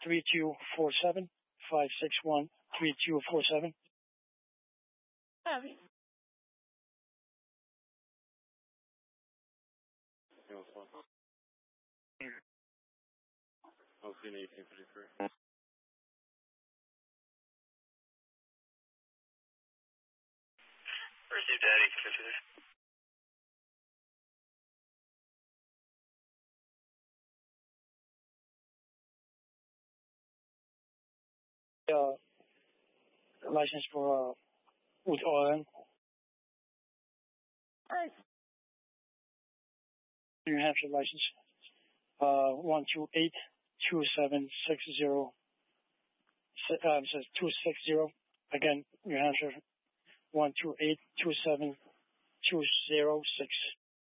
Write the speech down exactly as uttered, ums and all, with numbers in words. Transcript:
three two four seven, five six one, three two four seven. Copy. eighteen fifty-three. Received at eighteen fifty-three. Uh, license for uh, Wood Island. Alright. New Hampshire license. Uh, one two eight two seven six zero. Uh, it says two six zero. Again, New Hampshire. One two eight two seven two zero six.